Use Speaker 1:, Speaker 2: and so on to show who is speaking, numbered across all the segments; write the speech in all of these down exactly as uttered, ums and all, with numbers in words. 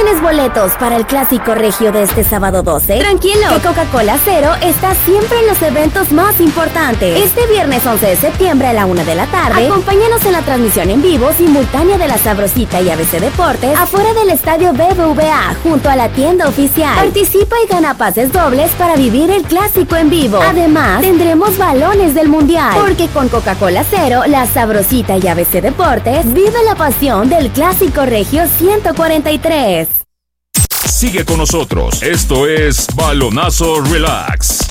Speaker 1: tienes boletos para el Clásico Regio de este sábado doce? Tranquilo, que Coca-Cola Cero está siempre en los eventos más importantes. Este viernes once de septiembre a la una de la tarde, acompáñanos en la transmisión en vivo simultánea de La Sabrosita y A B C Deportes afuera del estadio B B V A junto a la tienda oficial. Participa y gana pases dobles para vivir el Clásico en vivo. Además, tendremos balones del Mundial, porque con Coca-Cola Cero, La Sabrosita y A B C Deportes vive la pasión del Clásico Regio ciento cuarenta y tres.
Speaker 2: Sigue con nosotros. Esto es Balonazo Relax.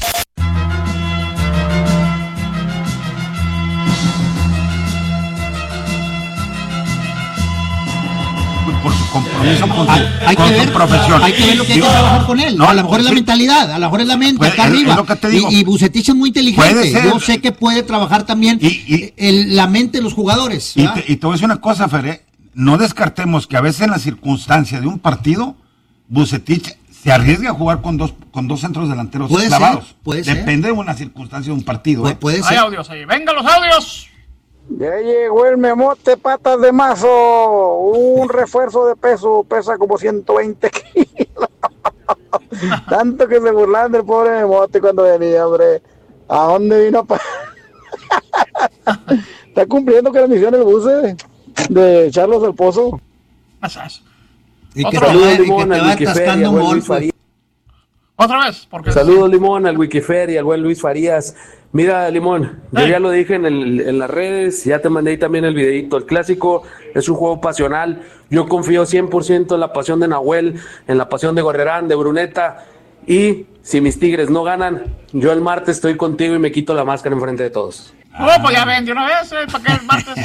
Speaker 3: Por su compromiso con,
Speaker 4: hay,
Speaker 3: su,
Speaker 4: hay
Speaker 3: con
Speaker 4: que ver,
Speaker 3: su profesión.
Speaker 4: Hay que ver lo que hay que trabajar con él. No, a lo mejor es la mentalidad, a lo mejor es la mente,
Speaker 3: pues,
Speaker 4: acá
Speaker 3: es,
Speaker 4: arriba.
Speaker 3: Es lo que te digo.
Speaker 4: Y, y Vucetich es muy inteligente.
Speaker 3: Ser,
Speaker 4: Yo sé que puede trabajar también y, y, el, la mente de los jugadores.
Speaker 3: Y te, y te voy a decir una cosa, Fer, ¿eh? No descartemos que a veces en la circunstancia de un partido, Vucetich se arriesga a jugar con dos con dos centros delanteros
Speaker 4: puede
Speaker 3: clavados.
Speaker 4: Ser, puede
Speaker 3: Depende
Speaker 4: ser.
Speaker 3: de una circunstancia de un partido.
Speaker 4: Puede,
Speaker 3: ¿eh?
Speaker 4: puede
Speaker 5: Hay
Speaker 4: ser.
Speaker 5: audios ahí. ¡Venga los audios!
Speaker 6: Ya llegó el memote patas de mazo, un refuerzo de peso, pesa como ciento veinte kilos. Tanto que se burlaban del pobre memote cuando venía, hombre. ¿A dónde vino? Pa- Está cumpliendo con la misión el buce de echarlos al pozo.
Speaker 4: Y que
Speaker 5: Otro.
Speaker 4: te va, y que te va atascando un gol. Pues.
Speaker 5: Otra vez, porque
Speaker 7: saludos Limón al Wikifer y al buen Luis Farías. Mira, Limón, yo ya lo dije en, el, en las redes, ya te mandé ahí también el videito. El Clásico es un juego pasional. Yo confío cien por ciento en la pasión de Nahuel, en la pasión de Gorrerán, de Bruneta. Y si mis Tigres no ganan, yo el martes estoy contigo y me quito la máscara enfrente de todos.
Speaker 5: Oh, pues ya ven de una vez, ¿eh? ¿Para qué el martes?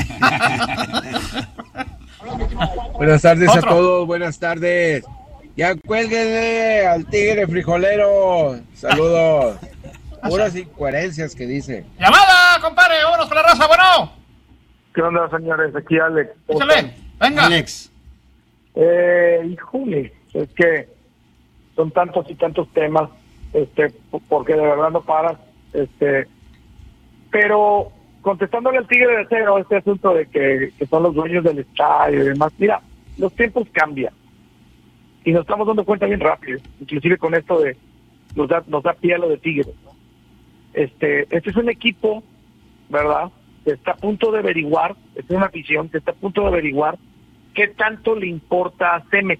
Speaker 8: Buenas tardes
Speaker 5: Otro.
Speaker 8: a todos, buenas tardes. Ya cuélguenle al tigre frijolero. Saludos. Puras incoherencias que dice.
Speaker 5: ¡Llamada, compadre! ¡Vámonos con la raza! ¡Bueno!
Speaker 6: ¿Qué onda, señores? Aquí Alex.
Speaker 5: Échale, venga.
Speaker 4: Alex.
Speaker 6: Eh, híjole, es que son tantos y tantos temas, este, porque de verdad no paras, este, pero contestándole al Tigre de Cero, este asunto de que, que son los dueños del estadio y demás, mira, los tiempos cambian y nos estamos dando cuenta bien rápido, inclusive con esto de nos da, nos da pie a lo de Tigres, ¿no? Este, este es un equipo, ¿verdad?, que está a punto de averiguar, es una afición que está a punto de averiguar qué tanto le importa a Cemex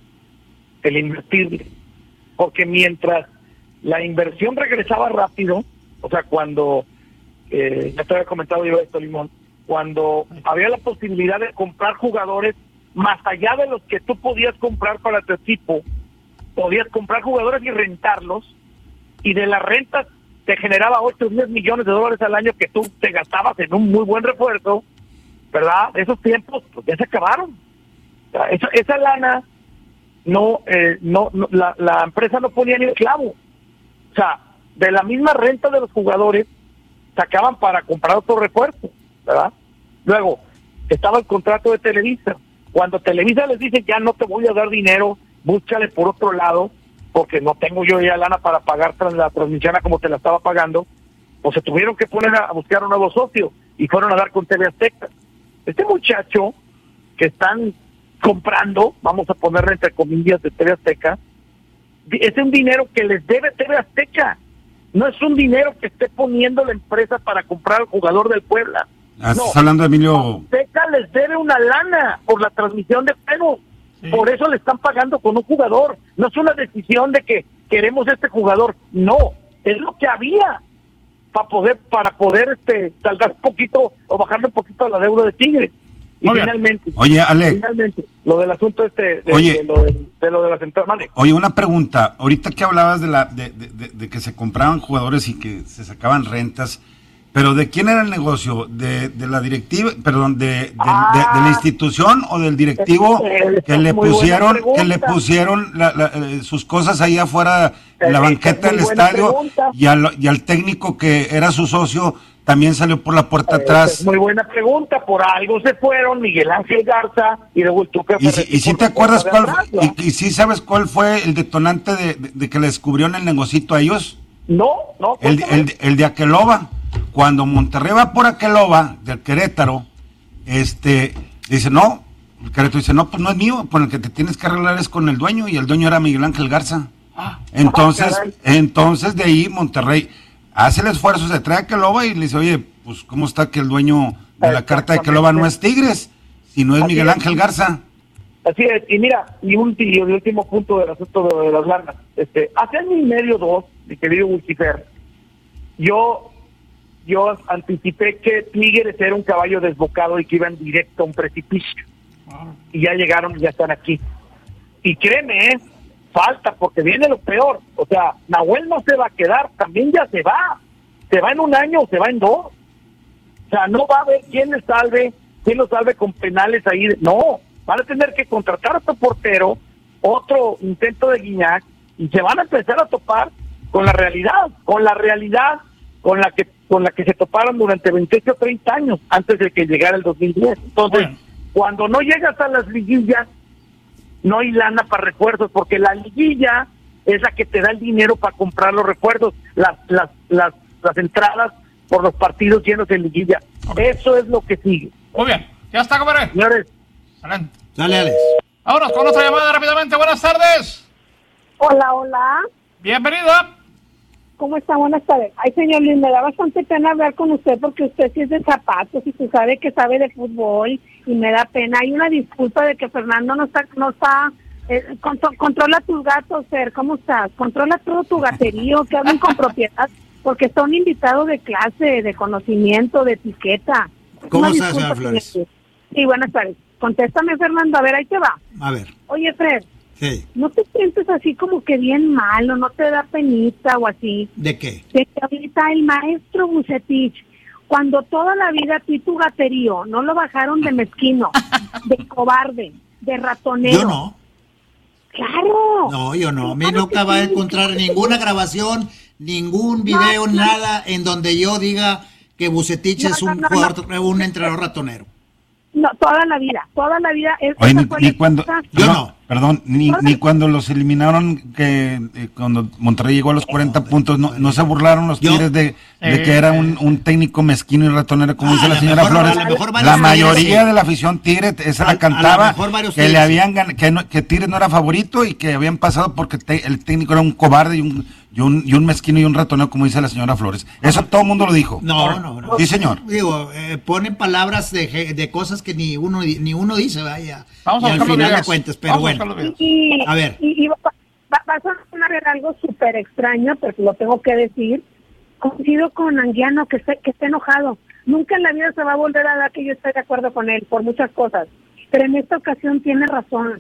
Speaker 6: el invertirle, porque mientras la inversión regresaba rápido, o sea, cuando, eh, ya te había comentado yo esto, Limón, cuando había la posibilidad de comprar jugadores más allá de los que tú podías comprar para tu equipo, podías comprar jugadores y rentarlos, y de las rentas te generaba ocho o diez millones de dólares al año que tú te gastabas en un muy buen refuerzo, ¿verdad? Esos tiempos pues ya se acabaron. O sea, esa, esa lana no, eh, no, no la, la empresa no ponía ni el clavo. O sea, de la misma renta de los jugadores sacaban para comprar otro refuerzo, ¿verdad? Luego, estaba el contrato de Televisa. Cuando Televisa les dice, ya no te voy a dar dinero, búscale por otro lado, porque no tengo yo ya lana para pagar tras la transmisión como te la estaba pagando, pues se tuvieron que poner a buscar un nuevo socio y fueron a dar con T V Azteca. Este muchacho que están comprando, vamos a ponerle entre comillas, de T V Azteca, es un dinero que les debe T V Azteca, no es un dinero que esté poniendo la empresa para comprar al jugador del Puebla.
Speaker 3: Ah,
Speaker 6: no,
Speaker 3: estás hablando de Emilio.
Speaker 6: Azteca les debe una lana por la transmisión de juegos. Sí. Por eso le están pagando con un jugador. No es una decisión de que queremos este jugador. No, es lo que había para poder para poder este salgar un poquito o bajarle un poquito a la deuda de Tigres. Y
Speaker 3: Oye,
Speaker 6: finalmente,
Speaker 3: oye, Alex,
Speaker 6: finalmente, lo del asunto este de,
Speaker 3: oye,
Speaker 6: de, lo, de, de lo de la central. Vale.
Speaker 3: Oye, una pregunta. Ahorita que hablabas de la de, de, de, de que se compraban jugadores y que se sacaban rentas. ¿Pero de quién era el negocio? ¿De, de la directiva, perdón, de, de, ah, de, de la institución o del directivo es, que, le pusieron, que le pusieron la, la, eh, sus cosas ahí afuera en la banqueta del estadio y al, y al técnico que era su socio también salió por la puerta
Speaker 6: es,
Speaker 3: atrás?
Speaker 6: Es muy buena pregunta, por algo se fueron Miguel Ángel Garza y luego el Tuca.
Speaker 3: ¿Y, si, y si te acuerdas cuál, atrás, ¿no? y, y si sabes cuál fue el detonante de, de, de que le descubrieron el negocito a ellos?
Speaker 6: No, no.
Speaker 3: El, el, el de Aqueloba. Cuando Monterrey va por Aqueloba, del Querétaro, este, dice, no, El careto dice, no, pues no es mío, con el que te tienes que arreglar es con el dueño, y el dueño era Miguel Ángel Garza.
Speaker 5: Ah.
Speaker 3: Entonces,
Speaker 6: Ah,
Speaker 3: entonces de ahí Monterrey hace el esfuerzo, se trae a Keloba y le dice, oye, pues cómo está que el dueño de la carta de Keloba no es Tigres, si no es
Speaker 6: Así
Speaker 3: Miguel
Speaker 6: es.
Speaker 3: Ángel Garza.
Speaker 6: Así es, y mira, y un y el último punto del asunto de, de las lanas. Este, hace año y medio, dos, mi querido Lucifer, yo, yo anticipé que Tigres era un caballo desbocado y que iban directo a un precipicio. Y ya llegaron y ya están aquí. Y créeme, ¿eh? falta, porque viene lo peor. O sea, Nahuel no se va a quedar, también ya se va. Se va en un año o se va en dos. O sea, no va a haber quién le salve, quién lo salve con penales ahí. No, van a tener que contratar a otro portero, otro intento de Guiñac, y se van a empezar a topar con la realidad, con la realidad con la que con la que se toparon durante veintiocho o treinta años antes de que llegara el dos mil diez. Entonces, bueno, cuando no llegas a las liguillas, no hay lana para refuerzos, porque la liguilla es la que te da el dinero para comprar los refuerzos, las las las, las entradas por los partidos llenos de liguilla. Okay. Eso es lo que sigue.
Speaker 5: Muy bien, ya está, compadre.
Speaker 6: Señores,
Speaker 5: excelente.
Speaker 4: Dale, Alex.
Speaker 5: Vámonos con otra llamada rápidamente. Buenas tardes.
Speaker 9: Hola, hola.
Speaker 5: Bienvenida.
Speaker 9: ¿Cómo está? Buenas tardes. Ay, señor Luis, me da bastante pena hablar con usted porque usted sí es de zapatos y usted sabe que sabe de fútbol y me da pena. Hay una disculpa de que Fernando no está, no está, eh, contro- controla tus gatos, Fer, ¿cómo estás? Controla todo tu gaterío, que hablen con propiedad, porque está un invitado de clase, de conocimiento, de etiqueta.
Speaker 4: ¿Cómo
Speaker 9: Una
Speaker 4: estás,
Speaker 9: disculpa,
Speaker 4: señora Flores?
Speaker 9: señor. Sí, buenas tardes. Contéstame, Fernando, a ver, ahí te va.
Speaker 4: A ver.
Speaker 9: Oye, Fred.
Speaker 4: Sí.
Speaker 9: ¿No te sientes así como que bien malo, no te da penita o así?
Speaker 4: ¿De qué?
Speaker 9: De que ahorita el maestro Bucetich, cuando toda la vida a ti tu gaterío no lo bajaron de mezquino, de cobarde, de ratonero.
Speaker 4: Yo no.
Speaker 9: Claro.
Speaker 4: No, yo no. A mí
Speaker 9: Claro
Speaker 4: nunca
Speaker 9: que
Speaker 4: va a
Speaker 9: sí.
Speaker 4: encontrar ninguna grabación, ningún video,
Speaker 9: No, no.
Speaker 4: nada en donde yo diga que Bucetich
Speaker 9: No,
Speaker 4: es
Speaker 9: no,
Speaker 4: un
Speaker 9: no,
Speaker 4: jugador,
Speaker 9: no.
Speaker 4: un entrenador ratonero.
Speaker 9: No, toda la vida, toda la vida. Es,
Speaker 3: Oye,
Speaker 9: esa
Speaker 3: ni,
Speaker 9: fue
Speaker 3: ni
Speaker 9: la
Speaker 3: cuando,
Speaker 9: cosa.
Speaker 4: Yo
Speaker 3: no,
Speaker 4: no.
Speaker 3: perdón, ni, ni cuando los eliminaron, que eh, cuando Monterrey llegó a los cuarenta puntos, no, no se burlaron los
Speaker 4: Yo-
Speaker 3: Tigres de, de que era un, un técnico mezquino y ratonero, como
Speaker 4: Ah,
Speaker 3: dice
Speaker 4: a
Speaker 3: la
Speaker 4: lo
Speaker 3: señora
Speaker 4: mejor-
Speaker 3: Flores.
Speaker 4: a lo mejor
Speaker 3: La
Speaker 4: varios
Speaker 3: mayoría
Speaker 4: Tigres, sí.
Speaker 3: de la afición Tigre, esa
Speaker 4: A-
Speaker 3: la
Speaker 4: a lo
Speaker 3: cantaba,
Speaker 4: mejor varios
Speaker 3: que
Speaker 4: Tigres,
Speaker 3: le
Speaker 4: sí.
Speaker 3: habían gan- que, no, que Tigres no era favorito y que habían pasado porque te- el técnico era un cobarde y un, y un y un mezquino y un ratonero, como dice la señora Flores. Eso todo el mundo lo dijo.
Speaker 4: No, no, no.
Speaker 3: Sí, señor.
Speaker 4: Digo, eh, ponen palabras de, ge- de cosas que ni uno ni uno dice, vaya.
Speaker 5: Vamos a
Speaker 4: y al
Speaker 5: buscar los
Speaker 4: final de
Speaker 5: videos.
Speaker 4: cuentas, pero
Speaker 5: Vamos a buscar
Speaker 4: bueno.
Speaker 5: los videos.
Speaker 9: Y,
Speaker 4: A ver.
Speaker 9: y, y va, va- vas a sonar algo súper extraño, pero lo tengo que decir. Coincido con Anguiano, que está, que está enojado. Nunca en la vida se va a volver a dar que yo esté de acuerdo con él, por muchas cosas. Pero en esta ocasión tiene razón.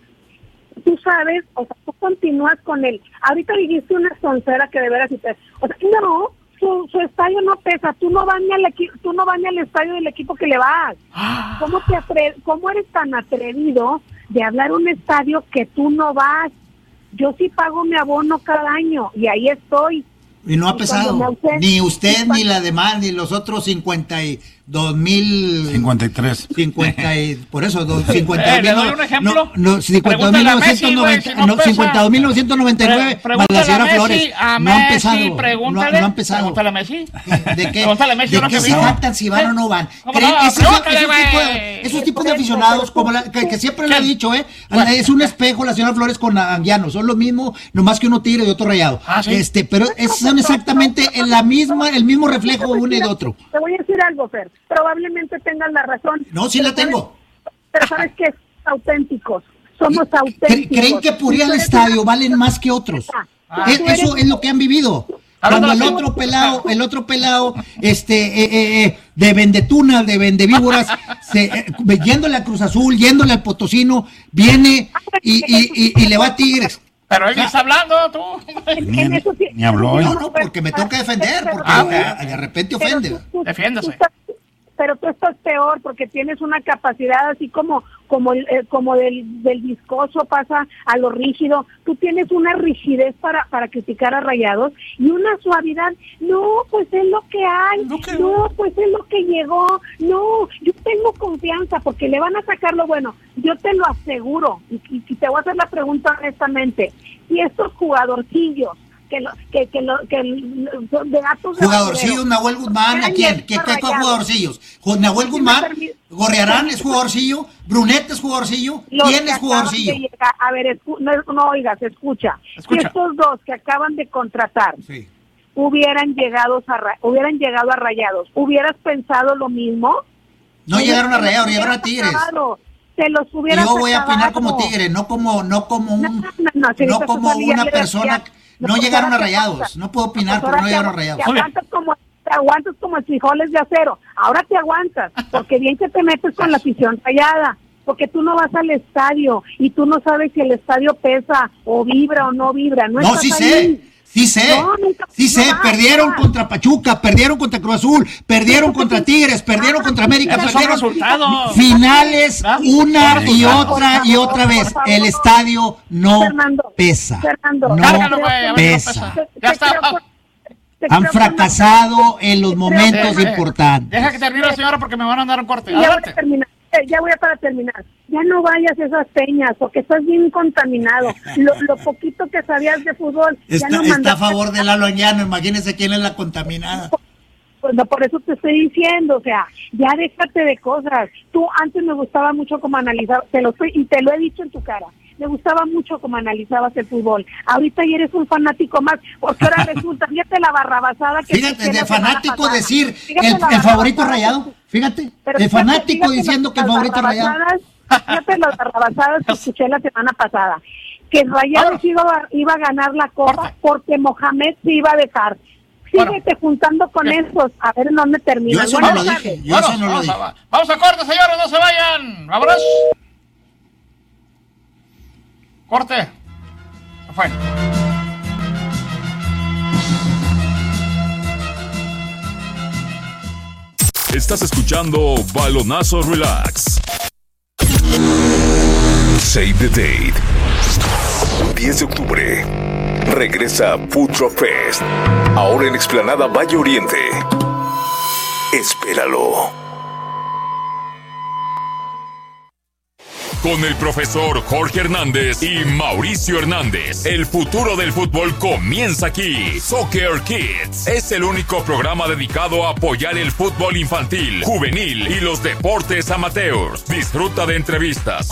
Speaker 9: Tú sabes, o sea, tú continúas con él. Ahorita dijiste una soncera que de veras... y te- O sea, no, su, su estadio no pesa. Tú no vas ni al equi- tú no vas ni al estadio del equipo que le vas. ¿Cómo, te atre- ¿Cómo eres tan atrevido de hablar un estadio que tú no vas? Yo sí pago mi abono cada año y ahí estoy.
Speaker 4: Y no ha
Speaker 9: Y cuando me
Speaker 4: pesado.
Speaker 9: ausento-
Speaker 4: Ni usted,
Speaker 9: y cuando-
Speaker 4: ni la demás, ni los otros cincuenta y dos mil.
Speaker 3: cincuenta y tres.
Speaker 4: cincuenta y, por eso, dos- cincuenta
Speaker 5: Eh, ¿le doy un ejemplo?
Speaker 4: No, no, cincuenta
Speaker 5: Pregúntale
Speaker 4: mil
Speaker 5: a Messi,
Speaker 4: novecientos noventa,
Speaker 5: güey, si no
Speaker 4: no,
Speaker 5: pesa.
Speaker 4: cincuenta y dos mil novecientos noventa y nueve,
Speaker 5: Pre-
Speaker 4: más la señora
Speaker 5: pregúntale a
Speaker 4: Flores.
Speaker 5: Messi, a
Speaker 4: No han
Speaker 5: Messi,
Speaker 4: pesado. No,
Speaker 5: pregúntale,
Speaker 4: no han pesado.
Speaker 5: pregúntale a Messi.
Speaker 4: ¿De qué?
Speaker 5: Pregúntale a Messi,
Speaker 4: ¿De
Speaker 5: ahora
Speaker 4: qué
Speaker 5: que
Speaker 4: se
Speaker 5: vino.
Speaker 4: jactan si van o no van?
Speaker 5: ¿Cómo
Speaker 4: ¿Creen
Speaker 5: no?
Speaker 4: esos,
Speaker 5: Pregúntale,
Speaker 4: esos, tipos de,
Speaker 5: güey.
Speaker 4: esos tipos de aficionados, como la, que, que siempre le he
Speaker 5: ¿Quién?
Speaker 4: dicho, ¿eh?
Speaker 5: Bueno.
Speaker 4: Es un espejo la señora Flores con Anguiano. Son lo mismo, nomás que uno tigre y otro rayado.
Speaker 5: Ah, ¿sí?
Speaker 4: Este, pero es, son exactamente en la misma, el mismo reflejo uno y de otro.
Speaker 9: Te voy a decir algo, Fer. Probablemente tengas la razón.
Speaker 4: No, sí
Speaker 9: Pero
Speaker 4: la tengo.
Speaker 9: sabes- Pero sabes que auténticos. Somos
Speaker 4: ¿Cre-
Speaker 9: auténticos.
Speaker 4: ¿Creen que por ir
Speaker 9: Y
Speaker 4: al
Speaker 9: tú eres
Speaker 4: estadio
Speaker 9: una-
Speaker 4: valen más que otros?
Speaker 9: Ah,
Speaker 4: Es-
Speaker 9: tú eres-
Speaker 4: eso es lo que han vivido.
Speaker 5: Hablando
Speaker 4: Cuando el
Speaker 5: de la-
Speaker 4: otro pelado, el otro pelado, este, eh, eh, eh, de vendetunas, de vendevíboras, se, eh, yéndole a Cruz Azul, yéndole al Potosino, viene y, y, y, y le va a Tigres.
Speaker 5: Pero él ni está hablando, tú.
Speaker 9: en-
Speaker 3: Ni-
Speaker 9: en eso sí-
Speaker 3: ni habló hoy.
Speaker 4: No, no, porque me toca defender, porque
Speaker 5: Ah,
Speaker 4: de, de repente
Speaker 9: Pero
Speaker 4: ofende.
Speaker 9: tú- tú-
Speaker 5: Defiéndase.
Speaker 9: tú estás- pero tú estás peor porque tienes una capacidad así como como el- eh, como del, del viscoso pasa a lo rígido. Tú tienes una rigidez para para criticar a Rayados y una suavidad. No, pues es lo que hay.
Speaker 5: ¿Lo que-
Speaker 9: No, pues es lo que llegó. No, yo tengo confianza porque le van a sacar lo bueno. Yo te lo aseguro y, y, y te voy a hacer la pregunta honestamente. Si estos jugadorcillos que lo, que, que, lo, que de gatos de
Speaker 4: Jugadorcillos, Nahuel Guzmán, ¿a quién? ¿Qué, qué jugadorcillos? Nahuel Guzmán, Gorriarán es jugadorcillo, Brunet es jugadorcillo, ¿quién es jugadorcillo?
Speaker 9: A ver, escu- no, no oigas, escucha.
Speaker 5: Escucha.
Speaker 9: Si estos dos que acaban de contratar
Speaker 4: Sí.
Speaker 9: hubieran llegado a ra- hubieran llegado a Rayados, ¿hubieras pensado lo mismo?
Speaker 4: No llegaron a Rayados, llegaron a Tigres.
Speaker 9: Acabado, te los
Speaker 4: Y
Speaker 9: hubieras
Speaker 4: yo voy a opinar
Speaker 9: acabado.
Speaker 4: como Tigre, no como, no como un,
Speaker 9: No, no, no, si
Speaker 4: no
Speaker 9: ahorita
Speaker 4: como
Speaker 9: tú sabías,
Speaker 4: una
Speaker 9: le
Speaker 4: persona.
Speaker 9: decías,
Speaker 4: No
Speaker 9: pues
Speaker 4: llegaron a
Speaker 9: ahora te
Speaker 4: Rayados,
Speaker 9: aguantas.
Speaker 4: no puedo opinar
Speaker 9: Pues
Speaker 4: porque
Speaker 9: ahora
Speaker 4: no
Speaker 9: te
Speaker 4: llegaron a
Speaker 9: agu-
Speaker 4: Rayados.
Speaker 9: Te aguantas como, te aguantas como frijoles de acero. Ahora te aguantas, porque bien que te metes con la afición rayada, porque tú no vas al estadio y tú no sabes si el estadio pesa o vibra o no vibra. No,
Speaker 4: No,
Speaker 9: estás
Speaker 4: sí
Speaker 9: ahí.
Speaker 4: sé, sí sé,
Speaker 9: No, nunca-
Speaker 4: sí sé,
Speaker 9: no vas,
Speaker 4: perdieron
Speaker 9: no vas.
Speaker 4: contra Pachuca, perdieron contra Cruz Azul, perdieron contra Tigres, perdieron contra América,
Speaker 5: Esos son
Speaker 4: perdieron
Speaker 5: resultados.
Speaker 4: finales
Speaker 5: ¿Ah?
Speaker 4: una
Speaker 5: Son
Speaker 4: y
Speaker 5: resultados.
Speaker 4: otra y otra vez. El estadio no
Speaker 9: Fernando,
Speaker 4: pesa,
Speaker 9: Fernando,
Speaker 4: no
Speaker 5: Cárgalo, güey, a ver si no
Speaker 4: pesa.
Speaker 5: pesa.
Speaker 9: Te-
Speaker 5: Ya
Speaker 9: te
Speaker 5: está.
Speaker 9: creo por- te
Speaker 4: Han
Speaker 9: creo por-
Speaker 4: fracasado en los momentos
Speaker 5: Eh, eh,
Speaker 4: importantes.
Speaker 5: Deja que termine la señora porque me van a dar un corte.
Speaker 9: Ya voy a
Speaker 5: Adelante.
Speaker 9: terminar, eh, ya voy a para terminar. Ya no vayas a esas peñas porque estás bien contaminado. Lo, lo poquito que sabías de fútbol, ya
Speaker 4: Está,
Speaker 9: no
Speaker 4: está a
Speaker 9: mandaste-
Speaker 4: favor de Lalo Anguiano, imagínense quién es la contaminada.
Speaker 9: Pues no, por eso te estoy diciendo, o sea, ya déjate de cosas. Tú antes me gustaba mucho como analizar, te lo estoy, y te lo he dicho en tu cara. Me gustaba mucho como analizabas el fútbol. Ahorita ya eres un fanático más, porque ahora resulta, fíjate la barrabasada que
Speaker 4: Fíjate,
Speaker 9: escuché
Speaker 4: de
Speaker 9: la semana
Speaker 4: fanático
Speaker 9: pasada.
Speaker 4: decir
Speaker 9: Fíjate
Speaker 4: el,
Speaker 9: la
Speaker 4: el favorito
Speaker 9: barrabasada
Speaker 4: rayado.
Speaker 9: que-
Speaker 4: Fíjate,
Speaker 9: Pero
Speaker 4: de
Speaker 9: fíjate,
Speaker 4: fanático
Speaker 9: fíjate
Speaker 4: diciendo
Speaker 9: las-
Speaker 4: que el
Speaker 9: las
Speaker 4: favorito rayado.
Speaker 9: barrabasadas- Fíjate las barrabasadas que escuché la semana pasada. Que Rayados
Speaker 5: Ahora.
Speaker 9: iba, a- iba a ganar la copa
Speaker 5: Corte.
Speaker 9: porque Mohamed se iba a dejar.
Speaker 5: Bueno.
Speaker 9: Síguete juntando con
Speaker 5: Bien.
Speaker 9: esos, a ver en dónde terminan.
Speaker 4: Yo eso
Speaker 9: Buenas
Speaker 4: no lo
Speaker 9: tardes.
Speaker 4: dije. Yo
Speaker 5: Vamos,
Speaker 4: eso no lo
Speaker 5: vamos,
Speaker 4: dije.
Speaker 5: a, vamos a corte, señores, no se vayan. Vámonos. Corte. Se fue.
Speaker 2: Estás escuchando Balonazo Relax.
Speaker 10: Save the date. diez de octubre. Regresa Food Truck Fest. Ahora en Explanada Valle Oriente. Espéralo.
Speaker 2: Con el profesor Jorge Hernández y Mauricio Hernández. El futuro del fútbol comienza aquí. Soccer Kids es el único programa dedicado a apoyar el fútbol infantil, juvenil y los deportes amateurs. Disfruta de entrevistas,